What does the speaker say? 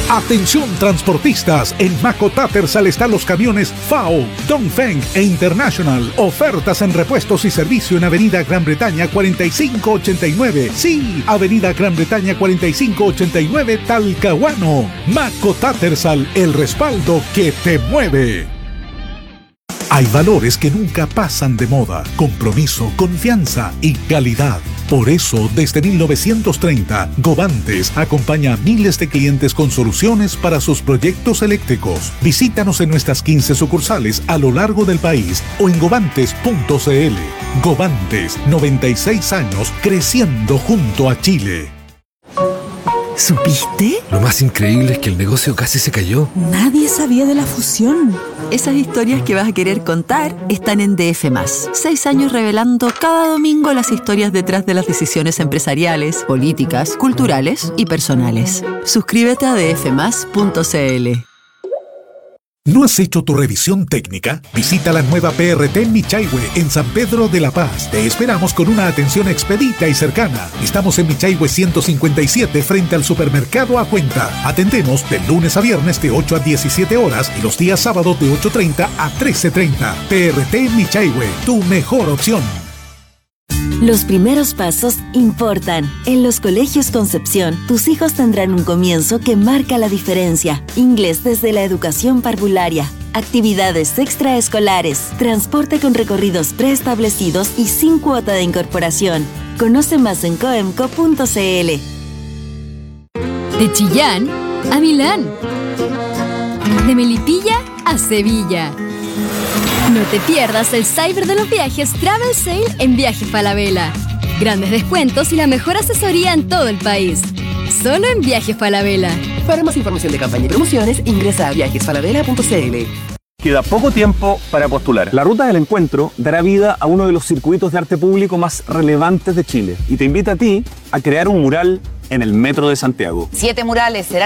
Atención transportistas, en Maco Tattersall están los camiones FAO, Dongfeng e International. Ofertas en repuestos y servicio en Avenida Gran Bretaña 4589. Sí, Avenida Gran Bretaña 4589, Talcahuano. Maco Tattersall, el respaldo que te mueve. Hay valores que nunca pasan de moda: compromiso, confianza y calidad. Por eso, desde 1930, Govantes acompaña a miles de clientes con soluciones para sus proyectos eléctricos. Visítanos en nuestras 15 sucursales a lo largo del país o en govantes.cl. Govantes, 96 años creciendo junto a Chile. ¿Supiste? Lo más increíble es que el negocio casi se cayó. Nadie sabía de la fusión. Esas historias que vas a querer contar están en DF+. 6 años revelando cada domingo las historias detrás de las decisiones empresariales, políticas, culturales y personales. Suscríbete a dfmas.cl. ¿No has hecho tu revisión técnica? Visita la nueva PRT Michaihue en San Pedro de la Paz. Te esperamos con una atención expedita y cercana. Estamos en Michaihue 157 frente al supermercado A Cuenta. Atendemos de lunes a viernes de 8 a 17 horas y los días sábados de 8:30 a 13:30. PRT Michaihue, tu mejor opción. Los primeros pasos importan. En los colegios Concepción, tus hijos tendrán un comienzo que marca la diferencia. Inglés desde la educación parvularia, actividades extraescolares, transporte con recorridos preestablecidos y sin cuota de incorporación. Conoce más en coemco.cl. De Chillán a Milán. De Melipilla a Sevilla. No te pierdas el Cyber de los Viajes Travel Sale en Viajes Falabella. Grandes descuentos y la mejor asesoría en todo el país. Solo en Viajes Falabella. Para más información de campaña y promociones, ingresa a viajesfalabella.cl. Queda poco tiempo para postular. La Ruta del Encuentro dará vida a uno de los circuitos de arte público más relevantes de Chile y te invita a ti a crear un mural en el Metro de Santiago. 7 murales serán